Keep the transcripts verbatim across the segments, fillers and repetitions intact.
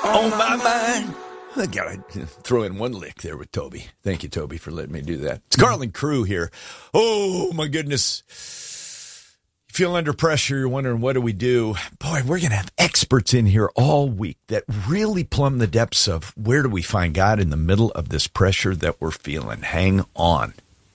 on my mind. I gotta throw in one lick there with Toby. Thank you, Toby, for letting me do that. It's Carlin Crew here. Oh, my goodness. You feel under pressure, you're wondering, what do we do? Boy, we're going to have experts in here all week that really plumb the depths of where do we find God in the middle of this pressure that we're feeling. Hang on.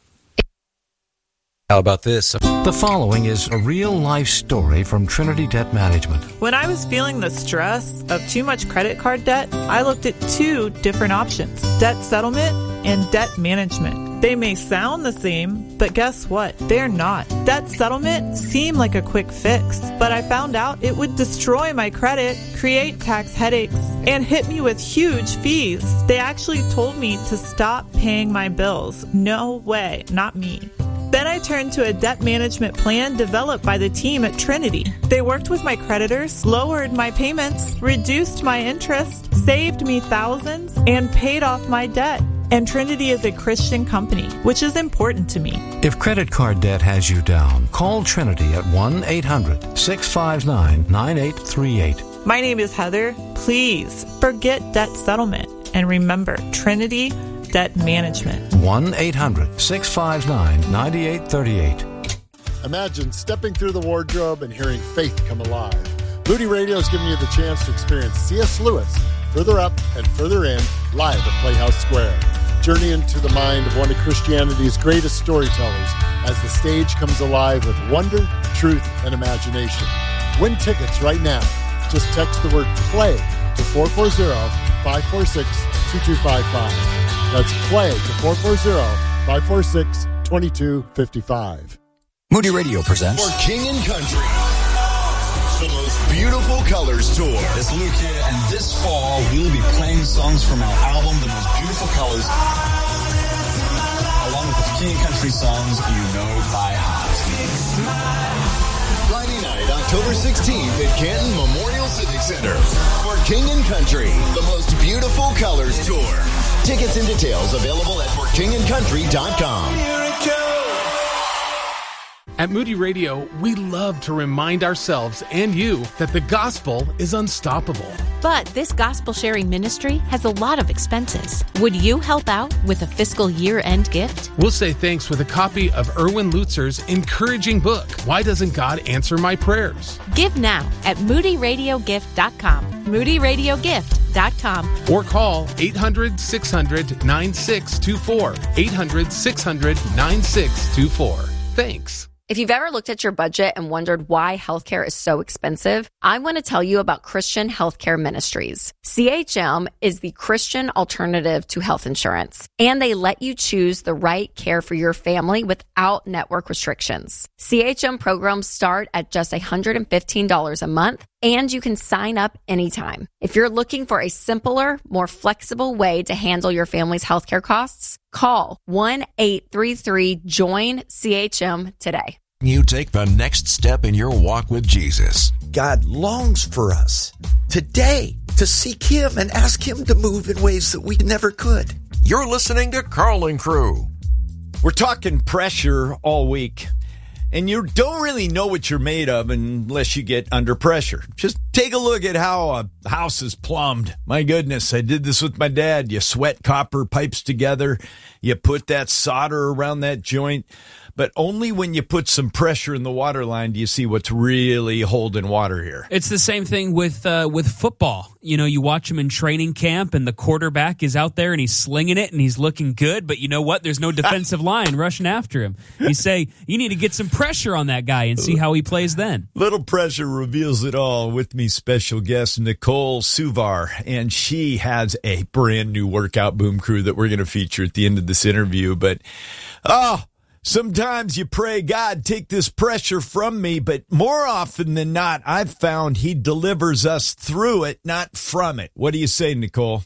How about this? The following is a real-life story from Trinity Debt Management. When I was feeling the stress of too much credit card debt, I looked at two different options, debt settlement and debt management. They may sound the same, but guess what? They're not. Debt settlement seemed like a quick fix, but I found out it would destroy my credit, create tax headaches, and hit me with huge fees. They actually told me to stop paying my bills. No way, not me. Then I turned to a debt management plan developed by the team at Trinity. They worked with my creditors, lowered my payments, reduced my interest, saved me thousands, and paid off my debt. And Trinity is a Christian company, which is important to me. If credit card debt has you down, call Trinity at one eight hundred six five nine nine eight three eight. My name is Heather. Please forget debt settlement and remember Trinity Debt Management. one eight hundred six five nine nine eight three eight. Imagine stepping through the wardrobe and hearing faith come alive. Moody Radio is giving you the chance to experience C S. Lewis, Further Up and Further In, live at Playhouse Square. Journey into the mind of one of Christianity's greatest storytellers as the stage comes alive with wonder, truth, and imagination. Win tickets right now. Just text the word PLAY to four four zero, five four six, two two five five. That's PLAY to four four zero, five four six, two two five five. Moody Radio presents For King and Country, the most beautiful colors tour. It's Luke here, and this fall we will be playing songs from our album, The Most Beautiful Colors, along with the King and Country songs you know by heart. Friday night, October sixteenth at Canton Memorial Civic Center. For King and Country, the most beautiful colors tour. Tickets and details available at for king and country dot com. At Moody Radio, we love to remind ourselves and you that the gospel is unstoppable. But this gospel sharing ministry has a lot of expenses. Would you help out with a fiscal year-end gift? We'll say thanks with a copy of Erwin Lutzer's encouraging book, Why Doesn't God Answer My Prayers? Give now at moody radio gift dot com. moody radio gift dot com. Or call eight hundred six hundred nine six two four. eight hundred six hundred nine six two four. Thanks. If you've ever looked at your budget and wondered why healthcare is so expensive, I want to tell you about Christian Healthcare Ministries. C H M is the Christian alternative to health insurance, and they let you choose the right care for your family without network restrictions. C H M programs start at just one hundred fifteen dollars a month, and you can sign up anytime. If you're looking for a simpler, more flexible way to handle your family's healthcare costs, call one eight three three join C H M today. You take the next step in your walk with Jesus. God longs for us today to seek Him and ask Him to move in ways that we never could. You're listening to Carlin Crew. We're talking pressure all week, and you don't really know what you're made of unless you get under pressure. Just take a look at how a house is plumbed. My goodness, I did this with my dad. You sweat copper pipes together. You put that solder around that joint. But only when you put some pressure in the water line do you see what's really holding water here. It's the same thing with uh, with football. You know, you watch him in training camp, and the quarterback is out there, and he's slinging it, and he's looking good. But you know what? There's no defensive line rushing after him. You say, you need to get some pressure on that guy and see how he plays then. Little pressure reveals it all. With me, special guest Nicole Suvar, and she has a brand new workout boom crew that we're going to feature at the end of this interview. But, oh... sometimes you pray, God, take this pressure from me, but more often than not, I've found He delivers us through it, not from it. What do you say, Nicole?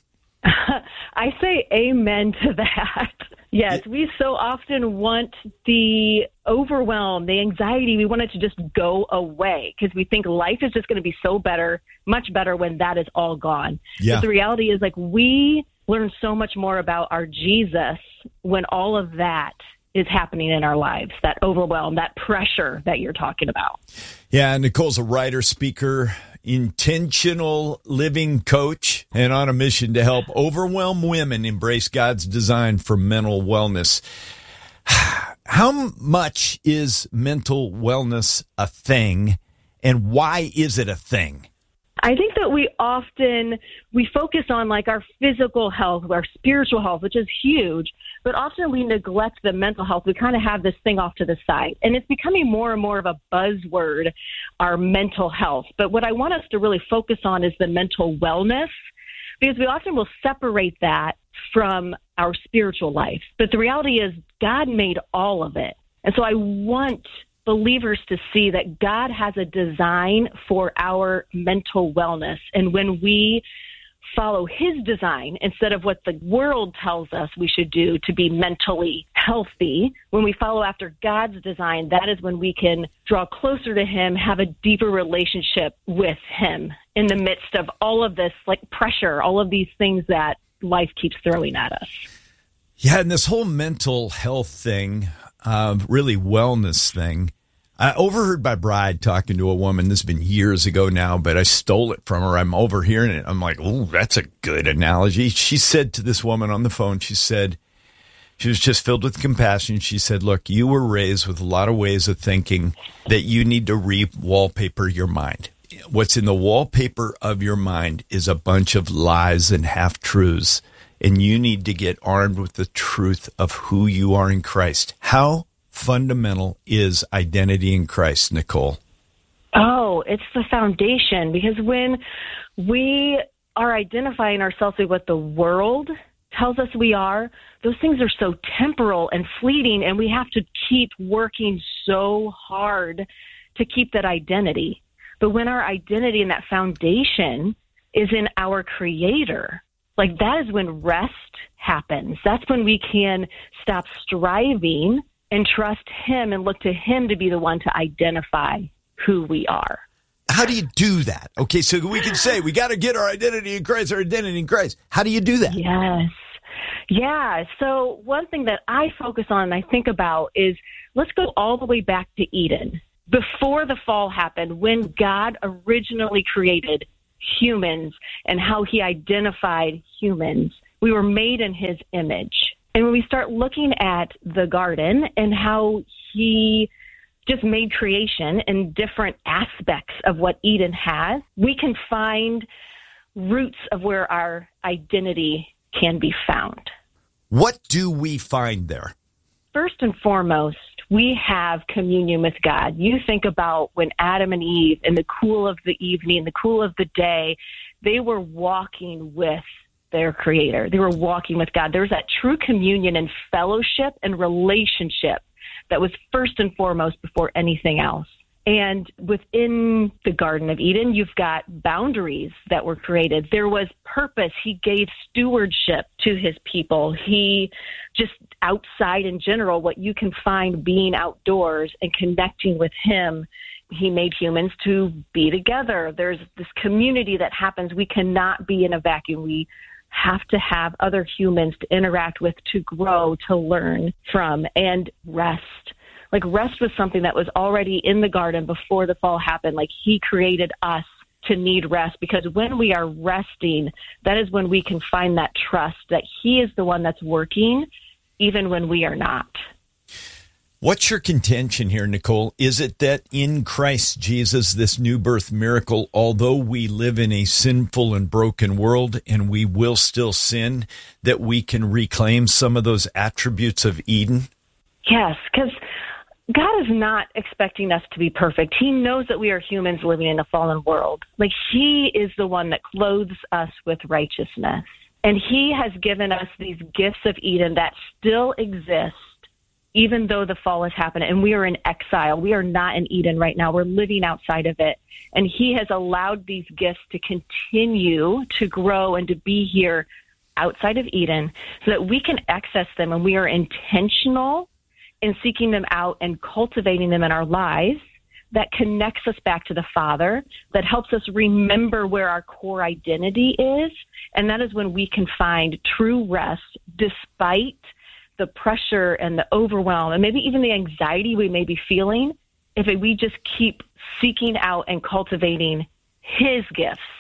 I say amen to that. Yes, we so often want the overwhelm, the anxiety. We want it to just go away because we think life is just going to be so better, much better when that is all gone. Yeah. But the reality is, like, we learn so much more about our Jesus when all of that is happening in our lives, that overwhelm, that pressure that you're talking about. Yeah, Nicole's a writer, speaker, intentional living coach. and on a mission to help overwhelmed women embrace God's design for mental wellness. How much is mental wellness a thing, and why is it a thing? I think that we often, we focus on like our physical health, our spiritual health, which is huge, but often we neglect the mental health. We kind of have this thing off to the side, and it's becoming more and more of a buzzword, our mental health. But what I want us to really focus on is the mental wellness, because we often will separate that from our spiritual life. But the reality is God made all of it. And so I want believers to see that God has a design for our mental wellness. And when we follow his design instead of what the world tells us we should do to be mentally healthy, when we follow after God's design, that is when we can draw closer to him, have a deeper relationship with him in the midst of all of this like pressure, all of these things that life keeps throwing at us. Yeah, and this whole mental health thing, uh, really wellness thing, I overheard my bride talking to a woman. This has been years ago now, but I stole it from her. I'm overhearing it. I'm like, oh, that's a good analogy. She said to this woman on the phone, she said, she was just filled with compassion. She said, look, you were raised with a lot of ways of thinking that you need to re-wallpaper your mind. What's in the wallpaper of your mind is a bunch of lies and half-truths, and you need to get armed with the truth of who you are in Christ. How fundamental is identity in Christ, Nicole? Oh, it's the foundation, because when we are identifying ourselves with what the world tells us we are, those things are so temporal and fleeting, and we have to keep working so hard to keep that identity. But when our identity and that foundation is in our Creator, like that is when rest happens. That's when we can stop striving and trust him and look to him to be the one to identify who we are. How do you do that? Okay, so we can say we got to get our identity in Christ, our identity in Christ. How do you do that? Yes. Yeah. So one thing that I focus on and I think about is let's go all the way back to Eden. Before the fall happened, when God originally created humans and how he identified humans, we were made in his image. And when we start looking at the garden and how he just made creation and different aspects of what Eden has, we can find roots of where our identity can be found. What do we find there? First and foremost, we have communion with God. You think about when Adam and Eve, in the cool of the evening, the cool of the day, they were walking with their Creator. They were walking with God. There was that true communion and fellowship and relationship that was first and foremost before anything else. And within the Garden of Eden, you've got boundaries that were created. There was purpose. He gave stewardship to his people. He just outside in general, what you can find being outdoors and connecting with him. He made humans to be together. There's this community that happens. We cannot be in a vacuum. We have to have other humans to interact with, to grow, to learn from, and rest. Like rest was something that was already in the garden before the fall happened. Like he created us to need rest, because when we are resting, that is when we can find that trust that he is the one that's working, even when we are not. What's your contention here, Nicole? Is it that in Christ Jesus, this new birth miracle, although we live in a sinful and broken world and we will still sin, that we can reclaim some of those attributes of Eden? Yes, because God is not expecting us to be perfect. He knows that we are humans living in a fallen world. Like he is the one that clothes us with righteousness. And he has given us these gifts of Eden that still exist even though the fall has happened and we are in exile. We are not in Eden right now. We're living outside of it. And he has allowed these gifts to continue to grow and to be here outside of Eden so that we can access them, and we are intentional in seeking them out and cultivating them in our lives. That connects us back to the Father, that helps us remember where our core identity is. And that is when we can find true rest despite the pressure and the overwhelm and maybe even the anxiety we may be feeling, if we just keep seeking out and cultivating his gifts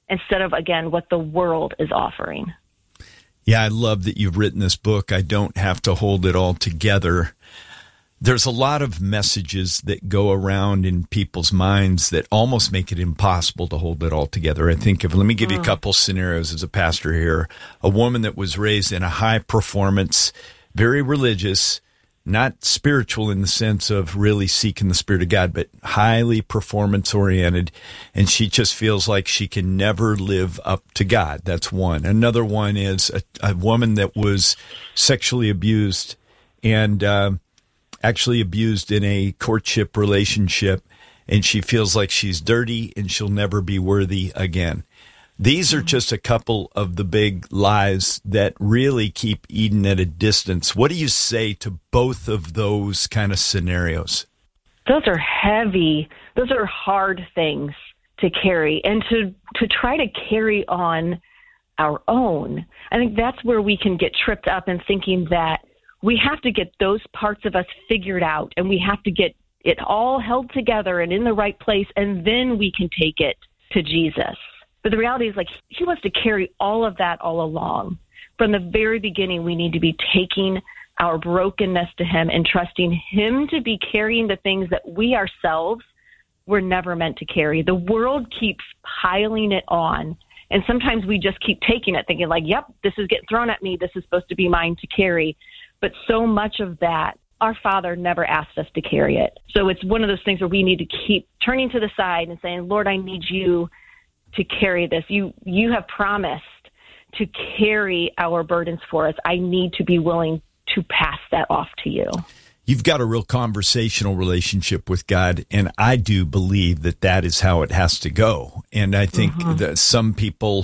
instead of, again, what the world is offering. Yeah, I love that you've written this book. I don't have to hold it all together. There's a lot of messages that go around in people's minds that almost make it impossible to hold it all together. I think of, let me give you a couple scenarios as a pastor here. A woman that was raised in a high performance, very religious, not spiritual in the sense of really seeking the Spirit of God, but highly performance oriented. And she just feels like she can never live up to God. That's one. Another one is a, a woman that was sexually abused and, uh, actually abused in a courtship relationship, and she feels like she's dirty and she'll never be worthy again. These are just a couple of the big lies that really keep Eden at a distance. What do you say to both of those kind of scenarios? Those are heavy. Those are hard things to carry, and to, to try to carry on our own. I think that's where we can get tripped up in thinking that we have to get those parts of us figured out, and we have to get it all held together and in the right place, and then we can take it to Jesus. But the reality is, like, he wants to carry all of that all along. From the very beginning, we need to be taking our brokenness to him and trusting him to be carrying the things that we ourselves were never meant to carry. The world keeps piling it on, and sometimes we just keep taking it, thinking like, yep, this is getting thrown at me. This is supposed to be mine to carry. But so much of that, our Father never asked us to carry it. So it's one of those things where we need to keep turning to the side and saying, Lord, I need you to carry this. You you have promised to carry our burdens for us. I need to be willing to pass that off to you. You've got a real conversational relationship with God, and I do believe that that is how it has to go. And I think mm-hmm. that some people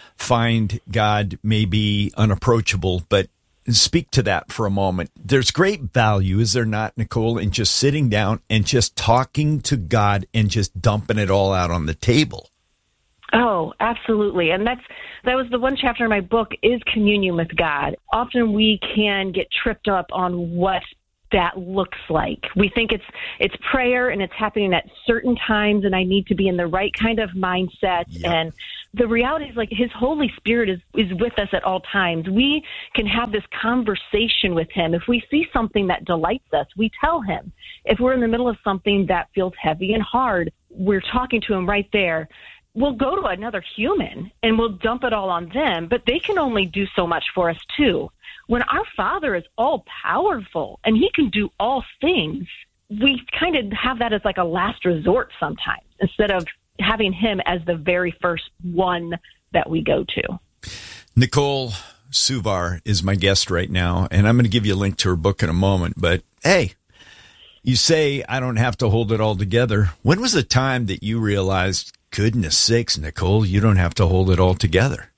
find God maybe unapproachable, but speak to that for a moment. There's great value, is there not, Nicole, in just sitting down and just talking to God and just dumping it all out on the table? Oh, absolutely. And that's that was the one chapter in my book, is communion with God. Often we can get tripped up on what that looks like. We think it's it's prayer and it's happening at certain times, and I need to be in the right kind of mindset. Yep. And the reality is, like, his Holy Spirit is, is with us at all times. We can have this conversation with him. If we see something that delights us, we tell him. If we're in the middle of something that feels heavy and hard, we're talking to him right there. We'll go to another human and we'll dump it all on them, but they can only do so much for us too. When our Father is all powerful and he can do all things, we kind of have that as like a last resort sometimes, instead of having him as the very first one that we go to. Nicole Suvar is my guest right now, and I'm going to give you a link to her book in a moment. But hey, you say I don't have to hold it all together. When was the time that you realized, goodness sakes, Nicole, you don't have to hold it all together?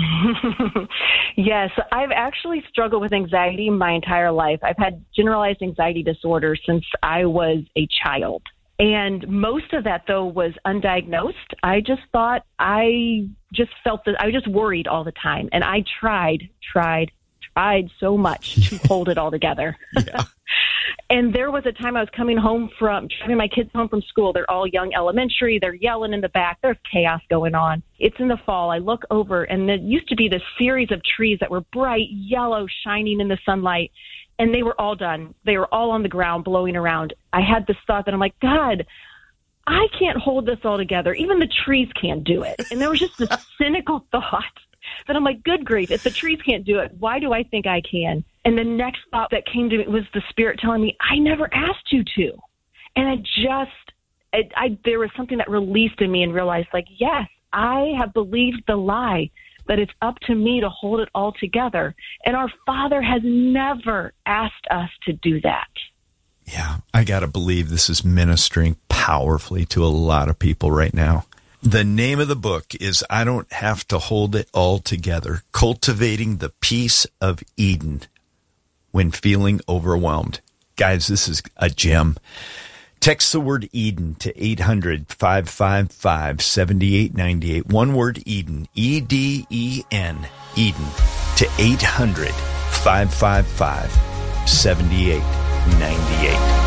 Yes, I've actually struggled with anxiety my entire life. I've had generalized anxiety disorder since I was a child. And most of that, though, was undiagnosed. I just thought I just felt that I was just worried all the time. And I tried, tried, tried so much to hold it all together. Yeah. And there was a time I was coming home from, driving my kids home from school. They're all young elementary. They're yelling in the back. There's chaos going on. It's in the fall. I look over, and there used to be this series of trees that were bright yellow, shining in the sunlight. And they were all done. They were all on the ground, blowing around. I had this thought that I'm like, God, I can't hold this all together. Even the trees can't do it. And there was just this cynical thought that I'm like, good grief, if the trees can't do it, why do I think I can? And the next thought that came to me was the Spirit telling me, I never asked you to. And I just, I, I there was something that released in me and realized, like, yes, I have believed the lie that it's up to me to hold it all together. And our Father has never asked us to do that. Yeah, I got to believe this is ministering powerfully to a lot of people right now. The name of the book is I Don't Have to Hold It All Together, Cultivating the Peace of Eden When Feeling Overwhelmed. Guys, this is a gem. Text the word Eden to eight hundred, five five five, seven eight nine eight. One word Eden, E D E N, Eden, to eight hundred, five five five, seven eight nine eight.